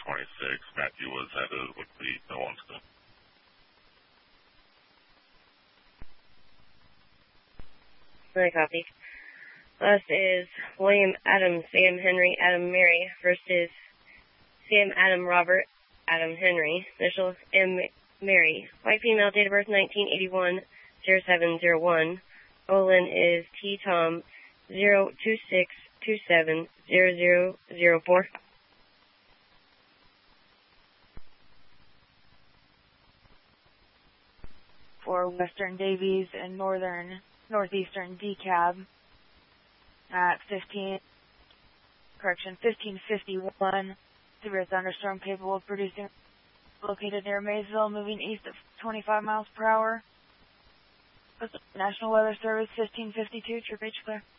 26. Matthew was headed with the no one's good. Really copy. Last is William Adam Sam Henry Adam Mary versus Sam Adam Robert Adam Henry. Initials M. Mary. White female, date of birth 1981, 0701. Olin is T. Tom 026270004. For Western Davies and Northeastern DeKalb at 1551. Severe thunderstorm capable of producing, located near Maysville, moving east of 25 miles per hour. National Weather Service 1552, Trip H clear.